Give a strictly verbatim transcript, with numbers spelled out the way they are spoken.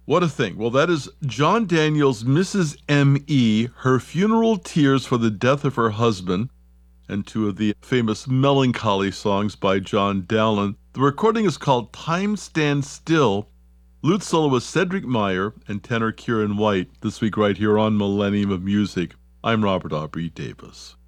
What a thing. Well, that is John Daniel's Missus M E, her funeral tears for the death of her husband, and two of the famous melancholy songs by John Dowland. The recording is called Time Stands Still. Lute soloist Cedric Meyer and tenor Kieran White, this week right here on Millennium of Music. I'm Robert Aubrey Davis.